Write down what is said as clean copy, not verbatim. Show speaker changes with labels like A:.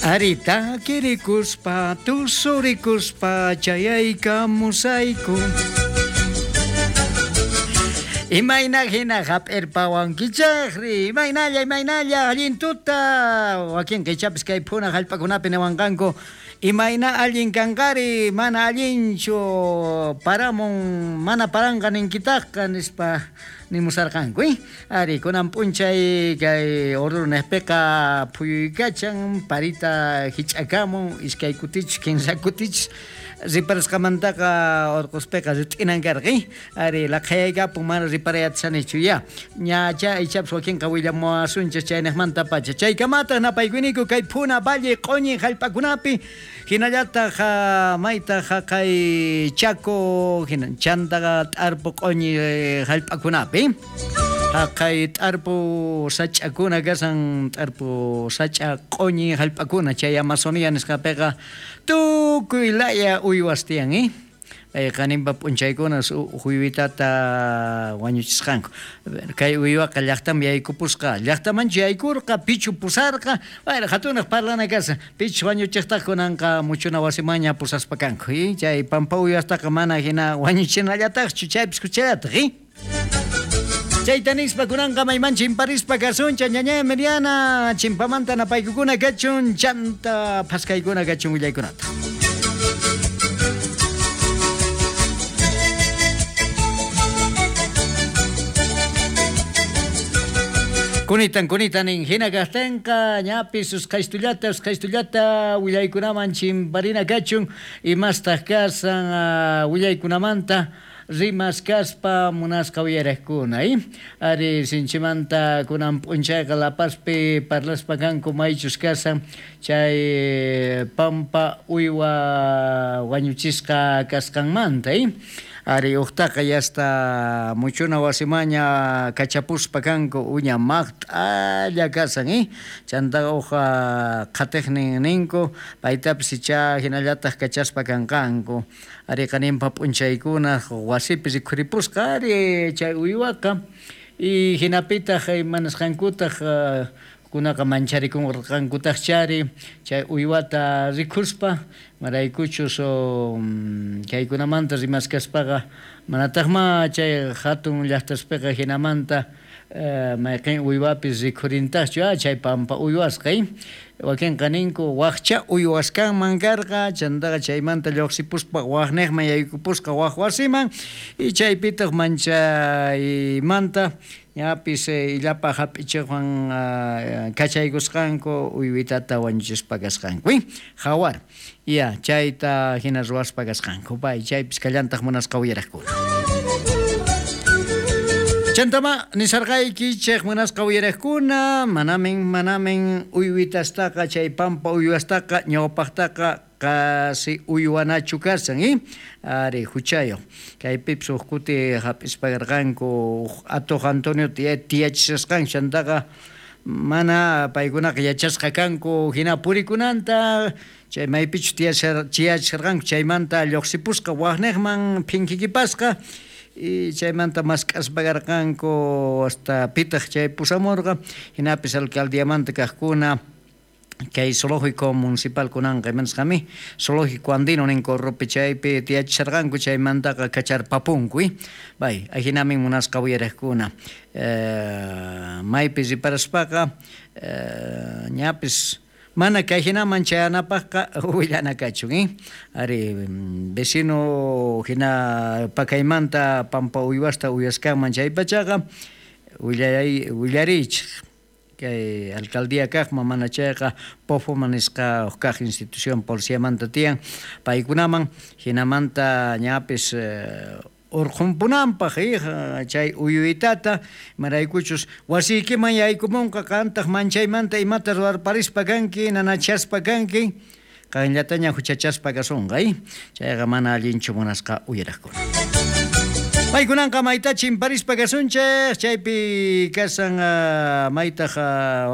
A: Arita kirikuspa, tusurikuspa, chayayka musayku. Imayna hina hap'irpawan kichaqri, imaynalla, allintuta, wakin kichapis kay puna hallp'akunapi niwanqanku, imayna allin kankari, mana allinchu, mana paranqa ninkitaqa nispa nimusarqanku, ari kunan p'unchay kay urunejpiqa phuyuykachan, parita hich'akamun, iskay kutichus, kinsa kutichus, riparasqamantaqa urquspiqa rit'inankarqi, ari laqhayaykapun mana riparayachanichu ya. Ñacha ichapas wakinqa willamuwasunchas chaynaqmanta pacha. Chaykamataq napaykuniku kay puna valle q'uñi hallp'akunapi, hinallataq maytaq kay Chaco, chantaqa t'arpu q'uñi hallp'akunapi. Kay t'arpu sach'akuna kasan, t'arpu sach'a q'uñi hallp'akuna chay Amazonía nisqapiqa tukuy laya uywas tiyan, kanimpa p'unchaykunas uywitata wañuchisqanku. Kay uywaqa llaqtaman yaykupusqa, llaqtamanchu yaykurqa, pichu pusarqa, bueno, hatunaq parlana kasa, pichu wañuchiqtaqa kunanqa muchuna wasimaña pusaspa kanku, chay pampa uywastaqa mana hina wañuchinallataqchu, chaypis kuchayataq, chayta nispa kunanqa mayman chimparispa kasuncha ñaña Miriana chimpamanta napaykukuna kachun chanta phaskaykuna kachun willaykunata. Kunitan hina kastanqa ñapis usqaystullata willaykunaman chimparina kachun imastaq kasan willaykunamanta rimas kaspa munasqa uyariqkuna, ari sinchimanta kunan p'unchayqa lapaspi parlaspa kanku maychus kasan chay pampa uywa wañuchisqa kasqanmanta, ari uqtaqa yasta muchuna wasimaña kachapuspa kanku uña maqt'alla kasan, chantaqa uqa qhatiqnin ninku paytapis icha hinallataq kachaspa kanqanku, ari qaninpa p'unchaykuna wasipi rikhuripusqa ari chay uywaqa y hinapitaq manasqankutaq kunaqa mancharikunqankutaq chari chay uywata rikhuspa maraykuchus kaykunamanta rimaskaspaqa manataqma chay hatun llaqtaspiqa hinamanta mayqin uywapis rikhurintaqchu chay pampa uywasqa, wakinqa ninku waqcha uywasqanman karqa chantaqa chaymanta lluqsipuspa waqniqman yaykupusqa waq wasiman y chaypitaq manchaymanta ñapis illapa hap'ichiqwan kachaykusqanku uywitata wañuchispa kasqanku, hawar ya chayta hina ruwaspa kasqanku pay chaypis kallantaq munasqa uyariqkuna. Chantama nisarqayki chayq munasqa uyariqkuna manamin uywitastaqa chay pampa uywastaqa ñawpaqtaqa kasi uywanachu karsan, ari huchayo kaypipas huk kuti hap'ispakarqanku Atoq Antonio tiyachisqan chantaqa mana paykunaqa yachasqa kanku hina purikunanta chay maypichu tiyachisqanku chaymanta lluqsipusqa waqniqman phinkikipasqa y chaymanta mask'aspakarqanku hasta pitaq chay pusamurqa hinapis alcaldiamanta kaqkuna kay zoológico municipal kunanqa imanasqami zoológico andino ninku rupi chaypi tiyachisarqanku chaymantaqa kacharpapunku, bay ahinamin munasqa uyariqkuna maypis riparaspaqa ñapis mana kay hinaman chayanapaqqa willana kachun, ari vecino hina pakaymanta pampa uywasta uyasqanman chaypachaqa willariychik kay alcaldía kaqman mana chayqa POFOMA nisqa kaq institución policíamanta tiyan paykunaman hinamanta ñapis urqunpunanpaq chay uywitata maraykuchus wasiykiman yaykumunqa qantaq manchaymanta imata ruwarparispa kanki nanachaspa kanki qanllataña huchachaspa kasunqa, chayqa mana allinchu munasqa uyariqkuna. Paykunanqa mayta chimparispa kasunchik chaypi kasan maytaq